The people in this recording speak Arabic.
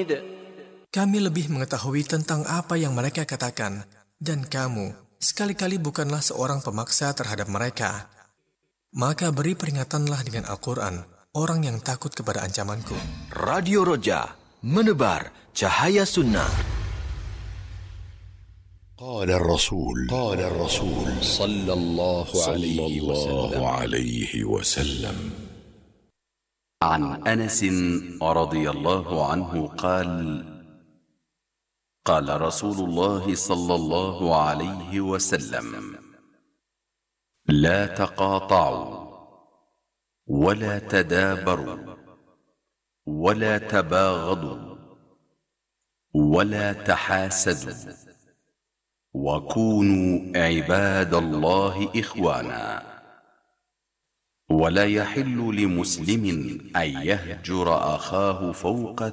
Kami lebih mengetahui tentang apa yang mereka katakan, dan kamu sekali-kali bukanlah seorang pemaksa terhadap mereka. Maka beri peringatanlah dengan Al-Quran orang yang takut kepada ancamanku. Radio Roja, menebar cahaya sunnah. قال الرسول صلى الله عليه وسلم عن أنس رضي الله عنه قال قال رسول الله صلى الله عليه وسلم لا تقاطعوا ولا تدابروا ولا تباغضوا ولا تحاسدوا وكونوا عباد الله إخوانا ولا يحل لمسلم أن يهجر أخاه فوق